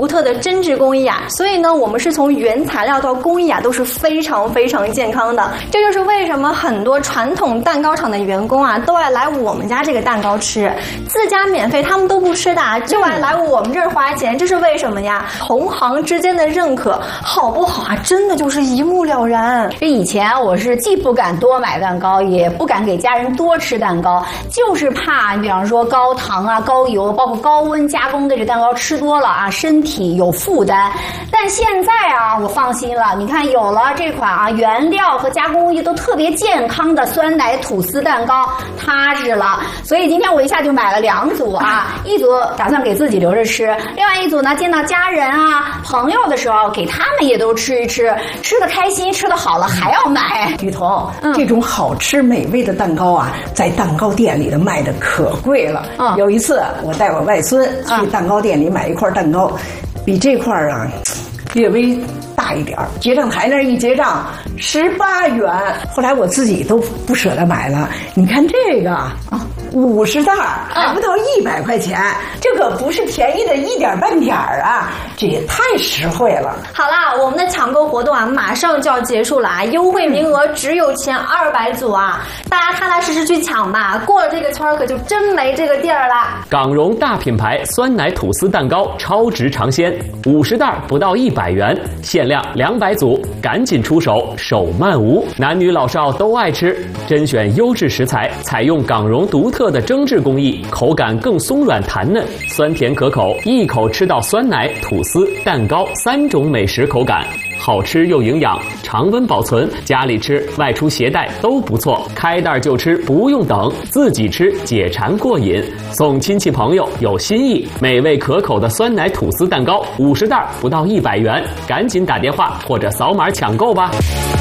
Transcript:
独特的针织工艺啊，所以呢，我们是从原材料到工艺啊，都是非常非常健康的。这就是为什么很多传统蛋糕厂的员工啊，都爱来我们家这个蛋糕吃，自家免费他们都不吃的，就爱来我们这儿花钱，这是为什么呀？同行之间的认可，好不好啊？真的就是一目了然。 这以前我是既不敢多买蛋糕，也不敢给家人多吃蛋糕，就是怕比方说高糖啊、高油，包括高温加工的这蛋糕吃多了啊，身体有负担。但现在啊，我放心了，你看有了这款啊原料和加工工艺都特别健康的酸奶吐司蛋糕，踏实了。所以今天我一下就买了2组啊，一组打算给自己留着吃，另外一组呢见到家人啊朋友的时候给他们也都吃一吃，吃得开心，吃得好了还要买。 雨桐，这种好吃美味的蛋糕啊，在蛋糕店里的卖的可贵了。有一次我带我外孙去蛋糕店里买一块蛋糕，比这块啊略微大一点，结账台那一结账18元，后来我自己都不舍得买了。你看这个50袋还不到100块钱，这可不是便宜的一点半点啊，这也太实惠了。 好啦，我们的抢购活动啊马上就要结束了啊，优惠名额只有前200组啊，大家踏踏实实去抢吧，过了这个圈可就真没这个地儿了。 港荣大品牌酸奶吐司蛋糕超值尝鲜，50袋不到100元，限量200组，赶紧出手，手慢无。男女老少都爱吃，甄选优质食材，采用港荣独特的蒸制工艺，口感更松软弹嫩，酸甜可口，一口吃到酸奶、吐司、蛋糕3种美食口感，好吃又营养，常温保存，家里吃、外出携带都不错。开袋就吃，不用等，自己吃解馋过瘾，送亲戚朋友有新意。美味可口的酸奶吐司蛋糕，50袋不到100元，赶紧打电话或者扫码抢购吧。